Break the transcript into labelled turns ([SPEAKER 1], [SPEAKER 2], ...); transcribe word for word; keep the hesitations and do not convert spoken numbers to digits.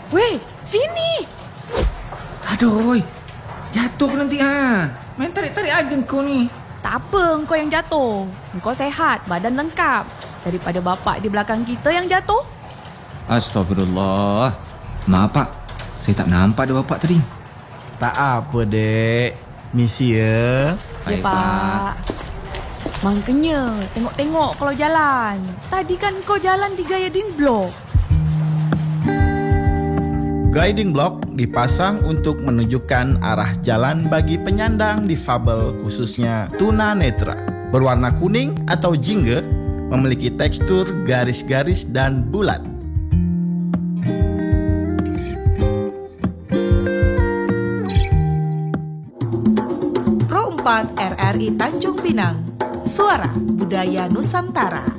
[SPEAKER 1] Weh, sini.
[SPEAKER 2] Aduh, oi. Jatuh nanti ah. Main tarik-tarik aja kau ni.
[SPEAKER 1] Tak apa, engkau yang jatuh. Engkau sehat, badan lengkap. Daripada bapak di belakang kita yang jatuh.
[SPEAKER 2] Astagfirullah. Maaf pak, saya tak nampak ada bapak tadi.
[SPEAKER 3] Tak apa, dek. Misi ya.
[SPEAKER 1] Ya, Pak. Makanya, tengok-tengok kalau jalan. Tadi kan kau jalan di guiding block.
[SPEAKER 3] Guiding block dipasang untuk menunjukkan arah jalan bagi penyandang difabel, khususnya tunanetra. Berwarna kuning atau jingga, memiliki tekstur garis-garis dan bulat.
[SPEAKER 4] Pro empat R R I Tanjung Pinang, Suara Budaya Nusantara.